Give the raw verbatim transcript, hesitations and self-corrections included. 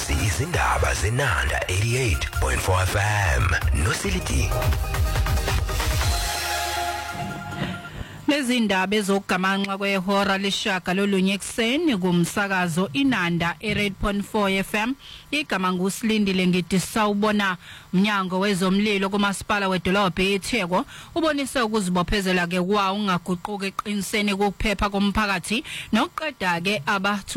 lezi izindaba zenanda eighty-eight point four F M noSiliti. Lezi indaba ezokugamanxa kwehora leshaka lolunye ekseni kumsakazo inanda eighty-eight point four F M. Igama nguSilindile ngithi sawubona. Mnyango wezomlilo kumasipala wedolobha eThekwini ubonise ukuzibophezela ke kwawo ungaguquki eqiniseni ukuphepha komphakathi nokuqeda ke abathu